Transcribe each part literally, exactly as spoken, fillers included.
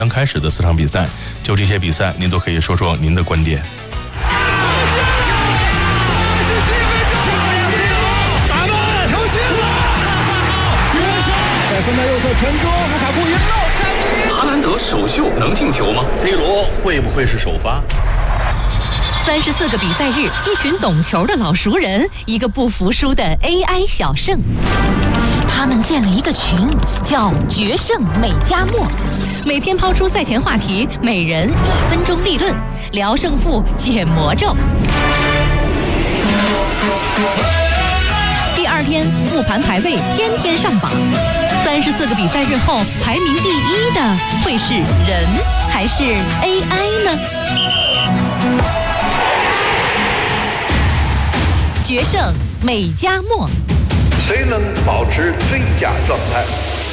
刚开始的四场比赛，就这些比赛，您都可以说说您的观点。 打门，球进了！在分的右侧传中，卢卡库一漏， 哈兰德首秀能进球吗 ？C 罗会不会是首发？ 三十四个比赛日，一群懂球的老熟人，一个不服输的 A I 小胜。他们建了一个群，叫“决胜美加墨”，每天抛出赛前话题，每人一分钟立论，聊胜负，解魔咒。第二天复盘排位，天天上榜。三十四个比赛日后，排名第一的会是人还是 A I 呢？决胜美加墨， 谁能保持最佳状态？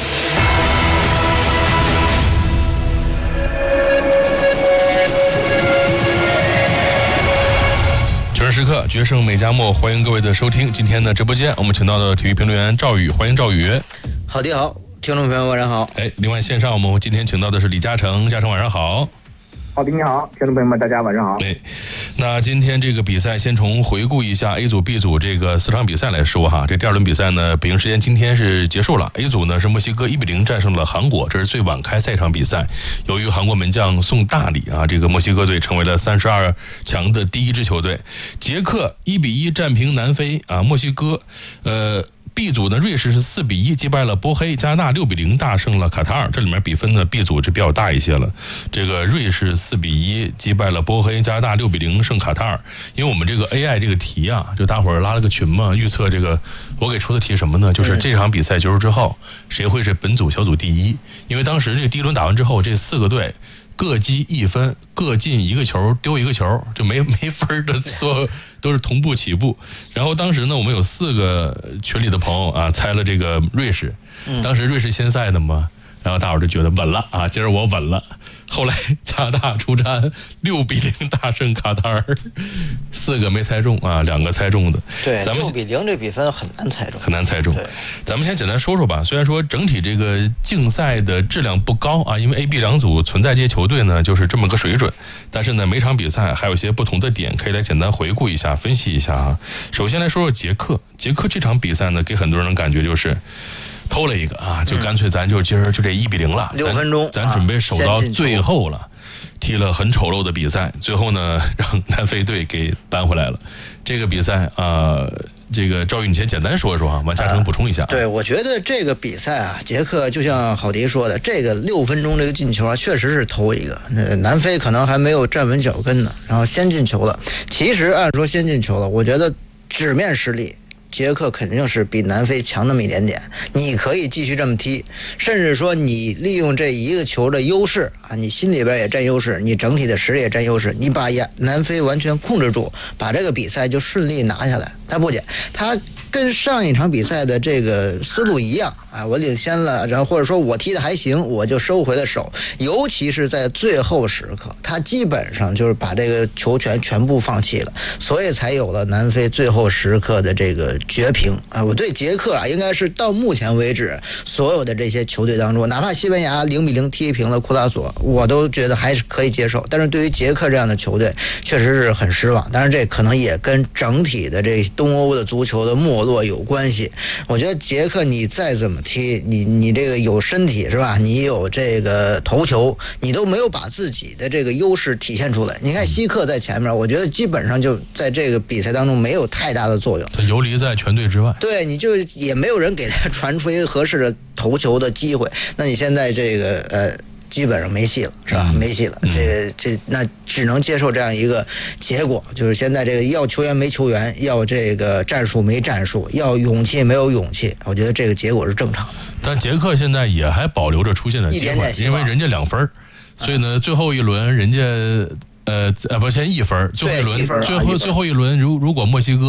全时时刻决胜美加墨，欢迎各位的收听。今天的直播间，我们请到的体育评论员赵宇，欢迎赵宇。 好的好，听众朋友晚上好。 哎，另外线上我们今天请到的是李嘉诚，嘉诚晚上好。 好的，你好，听众朋友们，大家晚上好。 哎，那今天这个比赛，先从回顾一下 A 组、B 组这个四场比赛来说哈。这第二轮比赛呢，北京时间今天是结束了。A 组呢是墨西哥一比零战胜了韩国，这是最晚开赛场比赛。由于韩国门将宋大礼啊，这个墨西哥队成为了三十二强的第一支球队。捷克一比一战平南非啊，墨西哥呃。B 组呢，瑞士是四比一击败了波黑，加拿大六比零大胜了卡塔尔。这里面比分呢 ，B 组是比较大一些了。这个瑞士四比一击败了波黑，加拿大六比零胜卡塔尔。因为我们这个 A I 这个题啊，就大伙儿拉了个群嘛，预测这个我给出的题什么呢？就是这场比赛结束之后，谁会是本组小组第一？因为当时这个第一轮打完之后，这四个队各积一分，各进一个球，丢一个球，就没没分的，所有都是同步起步。然后当时呢，我们有四个群里的朋友啊，猜了这个瑞士，当时瑞士先赛的嘛，然后大伙儿就觉得稳了啊，今儿我稳了。后来加拿大出战六比零大胜卡塔尔，四个没猜中啊，两个猜中的。 对， 咱们六比零这比分很难猜中， 很难猜中。咱们先简单说说吧。虽然说整体这个竞赛的质量不高啊，因为 A、B 两组存在这些球队呢，就是这么个水准。但是呢，每场比赛还有一些不同的点，可以来简单回顾一下、分析一下啊。首先来说说捷克，捷克这场比赛呢，给很多人的感觉就是偷了一个啊，就干脆咱就今儿就这一比零了， 六分钟， 咱准备守到最后了，踢了很丑陋的比赛，最后呢让南非队给扳回来了。这个比赛啊、呃，这个赵宇你先简单说一说啊，完嘉诚补充一下、啊。 对，我觉得这个比赛啊，捷克就像郝迪说的，这个六分钟这个进球啊，确实是偷一个。那南非可能还没有站稳脚跟呢，然后先进球了。其实按说先进球了，我觉得纸面实力。捷克肯定是比南非强那么一点点，你可以继续这么踢，甚至说你利用这一个球的优势啊，你心里边也占优势，你整体的实力也占优势，你把南非完全控制住，把这个比赛就顺利拿下来。他不仅他跟上一场比赛的这个思路一样啊，我领先了，然后或者说我踢的还行，我就收回了手，尤其是在最后时刻，他基本上就是把这个球权全部放弃了，所以才有了南非最后时刻的这个绝平啊！我对捷克啊，应该是到目前为止所有的这些球队当中，哪怕西班牙零比零踢平了库拉索，我都觉得还是可以接受。但是对于捷克这样的球队，确实是很失望。当然，这可能也跟整体的这东欧的足球的没落有关系。我觉得捷克你再怎么踢，你你这个有身体是吧？你有这个头球，你都没有把自己的这个优势体现出来。你看希克在前面，我觉得基本上就在这个比赛当中没有太大的作用。 他游离在全队之外， 对，你就也没有人给他传出一个合适的头球的机会。那你现在这个呃。基本上没戏了，是吧？嗯、没戏了，嗯、这这那只能接受这样一个结果，就是现在这个要球员没球员，要这个战术没战术，要勇气没有勇气，我觉得这个结果是正常的。 但捷克现在也还保留着出线的机会， 一点点因为人家两分，所以呢，最后一轮人家呃呃不先一分，最后一轮最后最后一轮如如果墨西哥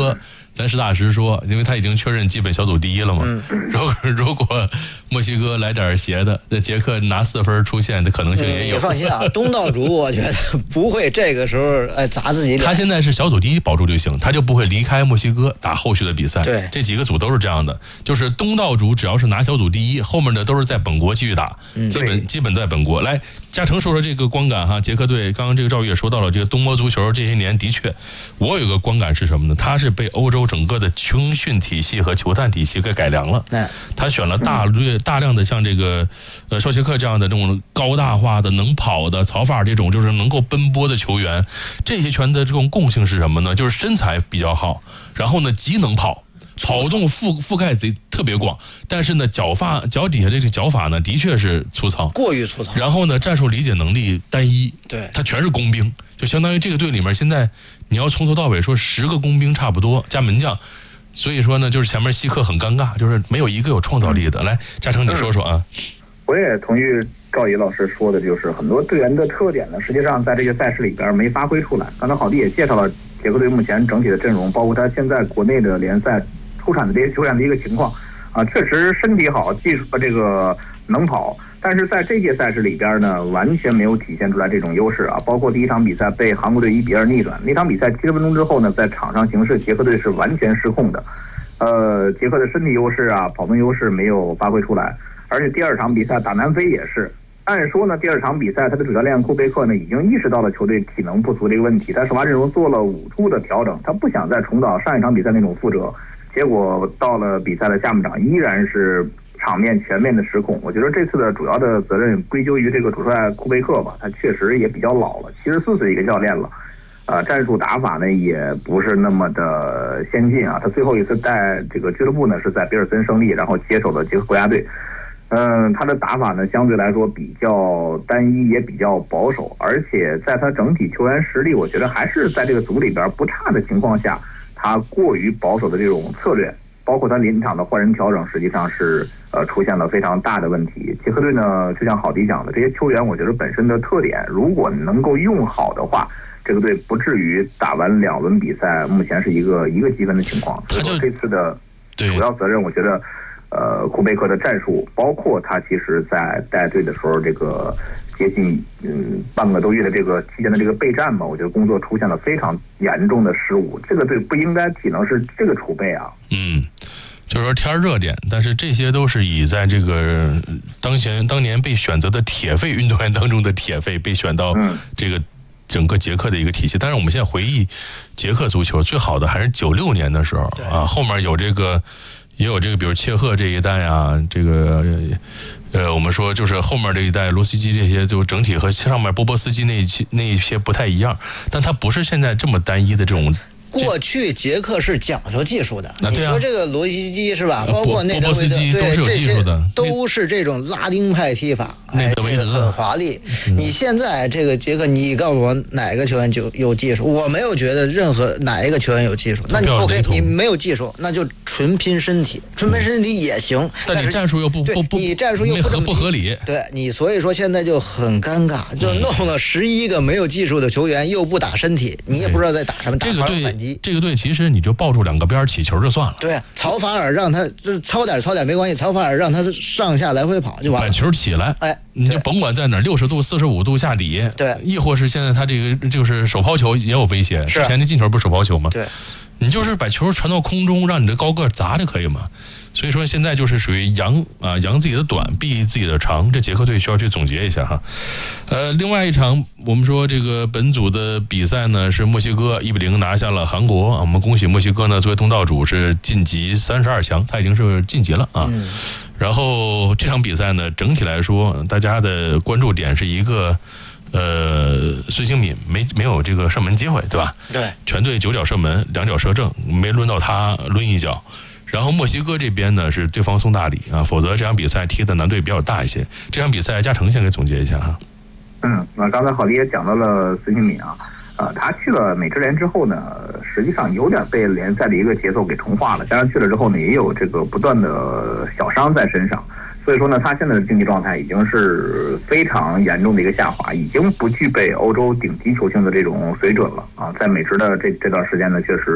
咱实打实说，因为他已经确认基本小组第一了嘛。嗯、如果如果墨西哥来点斜的，那捷克拿四分出线的可能性也有。 你放心啊，东道主我觉得不会这个时候哎砸自己脸。 他现在是小组第一保住就行，他就不会离开墨西哥打后续的比赛。 对， 这几个组都是这样的，就是东道主只要是拿小组第一，后面的都是在本国继续打，嗯、基本基本在本国。来，嘉诚说说这个观感哈，捷克队刚刚这个赵宇也说到了，这个东欧足球这些年的确，我有个观感是什么呢？他是被欧洲整个的青训体系和球探体系给改良了。他选了大略大量的像这个呃绍切克这样的这种高大化的能跑的曹法尔这种就是能够奔波的球员，这些拳的这种共性是什么呢？就是身材比较好，然后呢极能跑。跑动覆覆盖贼特别广，但是呢，脚法脚底下这个脚法呢，的确是粗糙， 过于粗糙。 然后呢，战术理解能力单一， 对， 他全是工兵，就相当于这个队里面现在你要从头到尾说十个工兵差不多加门将，所以说呢，就是前面希克很尴尬，就是没有一个有创造力的。来，嘉诚你说说啊。 我也同意赵毅老师说的，就是很多队员的特点呢，实际上在这个赛事里边没发挥出来。刚才郝迪也介绍了捷克队目前整体的阵容，包括他现在国内的联赛出产的这些球员的一个情况啊，确实身体好，技术这个能跑，但是在这届赛事里边呢，完全没有体现出来这种优势啊。包括第一场比赛被韩国队一比二逆转，那场比赛七十分钟之后呢，在场上形势捷克队是完全失控的，呃，捷克的身体优势啊，跑动优势没有发挥出来，而且第二场比赛打南非也是。按说呢，第二场比赛他的主教练库贝克呢已经意识到了球队体能不足这个问题，他首发阵容做了五处的调整，他不想再重蹈上一场比赛那种覆辙。结果到了比赛的下半场，依然是场面全面的失控。我觉得这次的主要的责任归咎于这个主帅库贝克吧，他确实也比较老了，七十四岁一个教练了，呃，战术打法呢也不是那么的先进啊。他最后一次带这个俱乐部呢是在比尔森胜利，然后接手了捷克国家队。嗯，他的打法呢相对来说比较单一，也比较保守，而且在他整体球员实力，我觉得还是在这个组里边不差的情况下，他过于保守的这种策略，包括他临场的换人调整，实际上是呃出现了非常大的问题。捷克队呢，就像郝迪讲的，这些球员我觉得本身的特点，如果能够用好的话，这个队不至于打完两轮比赛，目前是一个一个积分的情况。所以说这次的主要责任，我觉得。呃，库贝克的战术，包括他其实在带队的时候，这个接近嗯半个多月的这个期间的这个备战嘛，我觉得工作出现了非常严重的失误。这个队不应该体能是这个储备啊。 嗯，就是说天热点，但是这些都是以在这个当前当年被选择的铁肺运动员当中的铁肺被选到这个整个捷克的一个体系。但是我们现在回忆捷克足球最好的还是九六年的时候啊，后面有这个。也有这个，比如切赫这一代啊，这个呃，我们说就是后面这一代罗斯基这些，就整体和上面波波斯基那一期那一些不太一样，但它不是现在这么单一的这种。 过去捷克是讲究技术的， 啊、 你说这个罗西基是吧？包括内德维德， 对， 这些的都是这种拉丁派踢法，哎，这个很华丽。嗯、你现在这个捷克，你告诉我哪个球员就有技术？我没有觉得任何哪一个球员有技术。那你 OK， 你没有技术，那就纯拼身体，纯拼身体也行。嗯、 但你战术又不不不， 你战术又不不合理。 对你，所以说现在就很尴尬，就弄了十一个没有技术的球员，又不打身体，你也不知道在打什么，打防反击。 这个队其实你就抱住两个边起球就算了。 对，曹法尔让他就是操点操点没关系，曹法尔让他上下来回跑就完了。 把球起来， 哎， 你就甭管在哪，六十度、四十五度下底， 对， 亦或是现在他这个就是手抛球也有威胁，之前的进球不是手抛球吗？ 对， 你就是把球传到空中，让你的高个砸就可以嘛。所以说现在就是属于扬啊扬自己的短，避自己的长，这捷克队需要去总结一下哈。呃，另外一场我们说这个本组的比赛呢是墨西哥一比零拿下了韩国，我们恭喜墨西哥呢作为东道主是晋级三十二强，他已经是晋级了啊。嗯、然后这场比赛呢整体来说，大家的关注点是一个。呃，孙兴敏没没有这个射门机会，对吧？ 对， 全队九脚射门，两脚射正，没轮到他抡一脚。然后墨西哥这边呢是对方送大礼啊，否则这场比赛踢的难度比较大一些。这场比赛嘉诚先给总结一下哈。 嗯，那刚才郝迪也讲到了孙兴敏啊，呃，他去了美职联之后呢，实际上有点被联赛的一个节奏给同化了，加上去了之后呢，也有这个不断的小伤在身上。所以说呢，他现在的竞技状态已经是非常严重的一个下滑，已经不具备欧洲顶级球星的这种水准了啊！在美职的这这段时间呢，确实，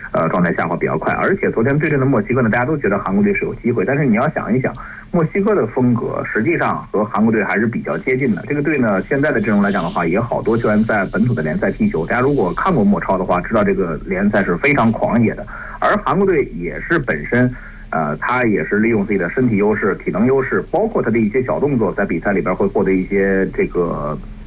呃，状态下滑比较快。而且昨天对阵的墨西哥呢，大家都觉得韩国队是有机会，但是你要想一想，墨西哥的风格实际上和韩国队还是比较接近的。这个队呢，现在的阵容来讲的话，也好多球员在本土的联赛踢球。大家如果看过墨超的话，知道这个联赛是非常狂野的。而韩国队也是本身。呃，他也是利用自己的身体优势、体能优势，包括他的一些小动作，在比赛里边会获得一些这个